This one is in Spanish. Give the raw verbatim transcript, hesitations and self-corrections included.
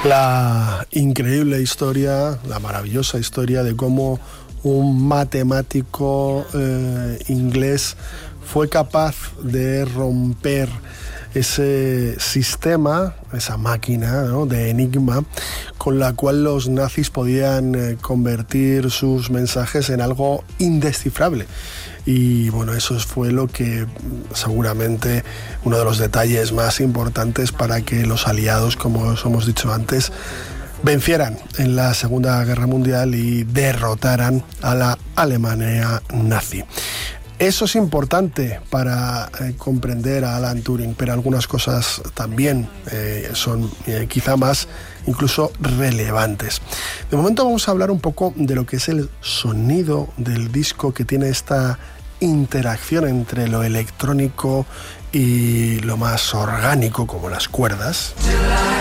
La increíble historia, la maravillosa historia de cómo un matemático eh, inglés fue capaz de romper ese sistema, esa máquina, ¿no?, de enigma con la cual los nazis podían eh, convertir sus mensajes en algo indescifrable. Y bueno, eso fue lo que seguramente uno de los detalles más importantes para que los aliados, como os hemos dicho antes, vencieran en la Segunda Guerra Mundial y derrotaran a la Alemania nazi. Eso es importante para eh, comprender a Alan Turing, pero algunas cosas también eh, son eh, quizá más incluso relevantes. De momento vamos a hablar un poco de lo que es el sonido del disco, que tiene esta interacción entre lo electrónico y lo más orgánico, como las cuerdas.